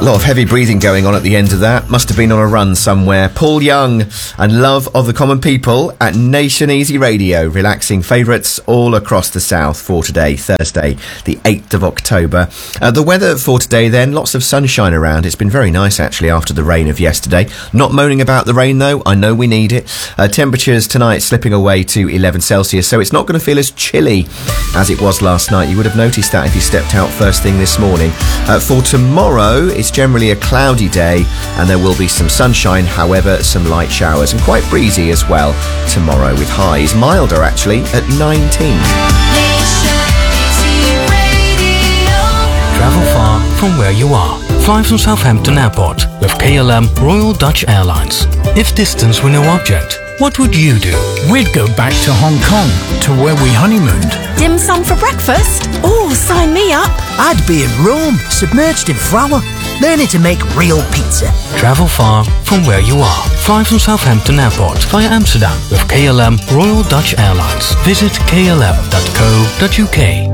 lot of heavy breathing going on at the end of that. Must have been on a run somewhere. Paul Young and Love of the Common People at Nation Easy Radio. Relaxing favourites all across the south for today, Thursday, the 8th of October. The weather for today then, lots of sunshine around. It's been very nice actually after the rain of yesterday. Not moaning about the rain though, I know we need it. Temperatures tonight slipping away to 11 Celsius, so it's not going to feel as chilly as it was last night. You would have noticed that if you stepped out first thing this morning. For tomorrow, it's generally a cloudy day and there will be some sunshine, however, some light showers and quite breezy as well tomorrow, with highs milder actually at 19. Travel far from where you are. Fly from Southampton Airport with KLM Royal Dutch Airlines. If distance were no object, what would you do? We'd go back to Hong Kong, to where we honeymooned. Dim sum for breakfast? Oh, sign me up. I'd be in Rome, submerged in flour, learning to make real pizza. Travel far from where you are. Fly from Southampton Airport via Amsterdam with KLM Royal Dutch Airlines. Visit klm.co.uk.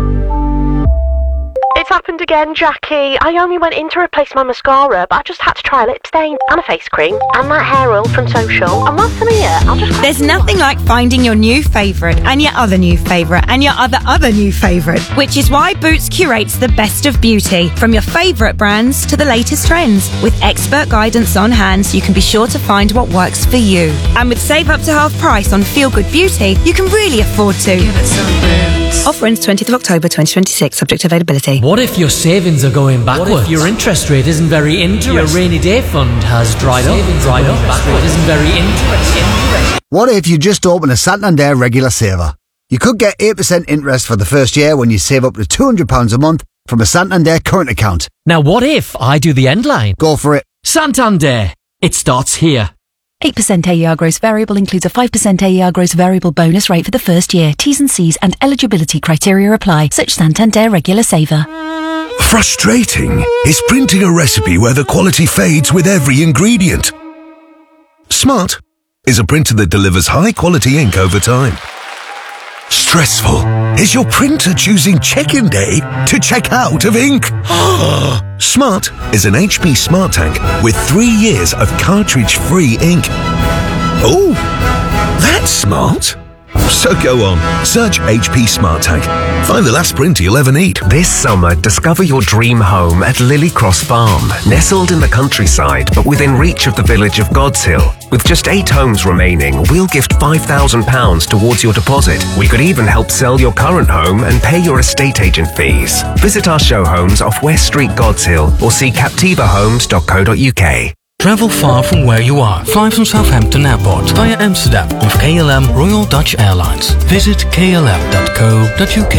It's happened again, Jackie. I only went in to replace my mascara, but I just had to try a lip stain and a face cream and that hair oil from Social. And whilst I'm here, I'll just... There's nothing like finding your new favourite and your other new favourite and your other new favourite, which is why Boots curates the best of beauty, from your favourite brands to the latest trends. With expert guidance on hand, so you can be sure to find what works for you. And with save up to half price on Feel Good Beauty, you can really afford to. Give it some Boots. Offer ends 20th of October 2026, subject to availability. What if your savings are going backwards? What if your interest rate isn't very interesting? Your rainy day fund has dried up. Backwards isn't very interesting. What if you just open a Santander regular saver? You could get 8% interest for the first year when you save up to £200 a month from a Santander current account. Now what if I do the end line? Go for it. Santander. It starts here. 8% AER gross variable includes a 5% AER gross variable bonus rate for the first year. T's and C's and eligibility criteria apply. Search Santander Regular Saver. Frustrating is printing a recipe where the quality fades with every ingredient. Smart is a printer that delivers high-quality ink over time. Stressful is your printer choosing check-in day to check out of ink. Smart is an HP Smart Tank with 3 years of cartridge-free ink. Oh, that's smart. So go on, search HP Smart Tank. Find the last printer you'll ever need. This summer, discover your dream home at Lily Cross Farm. Nestled in the countryside, but within reach of the village of God's Hill. With just 8 homes remaining, we'll gift £5,000 towards your deposit. We could even help sell your current home and pay your estate agent fees. Visit our show homes off West Street, God's Hill, or see captivahomes.co.uk. Travel far from where you are. Fly from Southampton Airport via Amsterdam with KLM Royal Dutch Airlines. Visit klm.co.uk.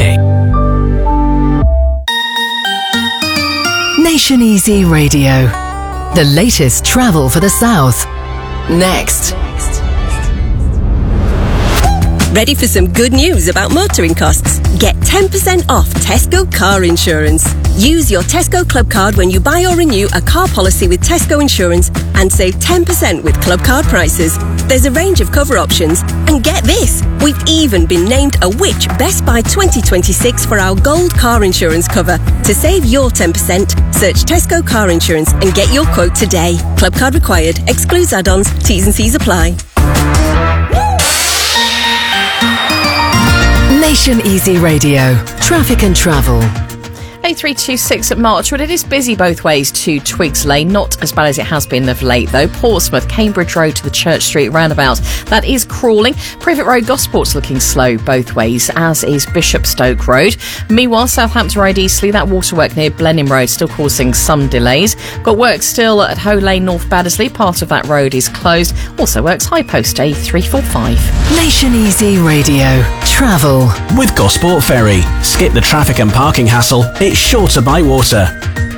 Nation Easy Radio. The latest travel for the South. Next. Ready for some good news about motoring costs? Get 10% off Tesco car insurance. Use your Tesco Club card when you buy or renew a car policy with Tesco Insurance and save 10% with Club card prices. There's a range of cover options. And get this, we've even been named a Which Best Buy 2026 for our gold car insurance cover. To save your 10%, search Tesco car insurance and get your quote today. Club card required. Excludes add-ons. T's and C's apply. Nation Easy Radio. Traffic and travel. A326 at Marchwood. It is busy both ways to Twigs Lane. Not as bad as it has been of late, though. Portsmouth, Cambridge Road to the Church Street roundabout. That is crawling. Privet Road, Gosport's looking slow both ways, as is Bishopstoke Road. Meanwhile, Southampton Road Eastleigh, that waterwork near Blenheim Road still causing some delays. Got work still at Hoe Lane, North Baddesley. Part of that road is closed. Also works High Post A345. Nation Easy Radio. Travel. With Gosport Ferry. Skip the traffic and parking hassle. It's shorter by water.